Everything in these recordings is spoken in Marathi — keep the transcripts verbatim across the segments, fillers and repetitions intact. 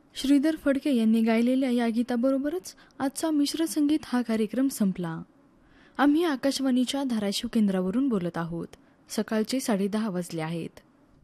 श्रीधर फडके यांनी गायलेल्या या गीताबरोबरच आजचा मिश्र संगीत हा कार्यक्रम संपला. आम्ही आकाशवाणीच्या धाराशिव केंद्रावरून बोलत आहोत. सकाळचे साडेदहा वाजले आहेत.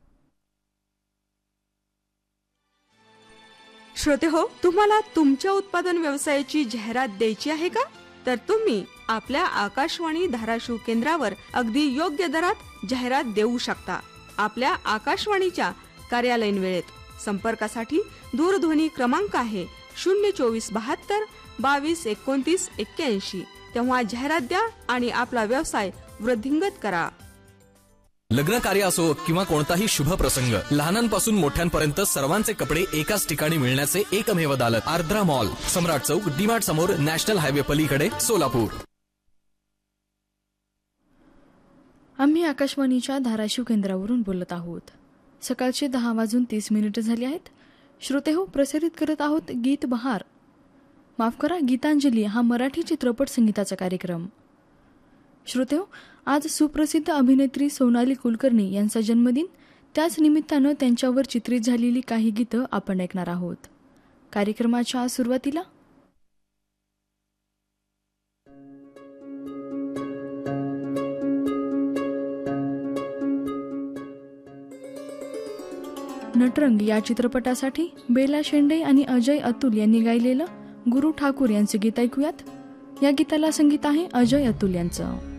श्रोते हो, तुम्हाला तुमच्या उत्पादन व्यवसायाची जाहिरात द्यायची आहे का? तर तुम्ही आपल्या आकाशवाणी धाराशिव केंद्रावर अगदी योग्य दरात जाहिरात देऊ शकता. आपल्या आकाशवाणीच्या कार्यालयीन वेळेत. संपर्कासाठी दूरध्वनी क्रमांक आहे शून्य चोवीस बहात्तर बावीस एकोणतीस एक्क्याऐंशी. तेव्हा जाहिरात द्या आणि आपला व्यवसाय वृद्धिंगत करा. लग्न कार्य असो किंवा कोणताही शुभ प्रसंग, लहानांपासून मोठ्यांपर्यंत सर्वांचे कपडे एकाच ठिकाणी मिळण्याचे एकमेव दालत आर्द्रा मॉल, सम्राट चौक, डीमार्ट समोर, नॅशनल हायवे पलीकडे, सोलापूर. आम्ही आकाशवाणीच्या धाराशिव केंद्रावरून बोलत आहोत. सकाळचे दहा वाजून तीस मिनिट झाली आहेत. श्रोते हो, प्रसारित करत आहोत गीत बहार, माफ करा गीतांजली हा मराठी चित्रपट संगीताचा कार्यक्रम. श्रोते हो, आज सुप्रसिद्ध अभिनेत्री सोनाली कुलकर्णी यांचा जन्मदिन. त्याच निमित्तानं त्यांच्यावर चित्रित झालेली काही गीतं आपण ऐकणार आहोत. कार्यक्रमाच्या सुरुवातीला नटरंग या चित्रपटासाठी बेला शेंडे आणि अजय अतुल यांनी गायलेलं गुरु ठाकूर यांचं गीत ऐकूयात. या गीताला संगीत आहे अजय अतुल यांचं.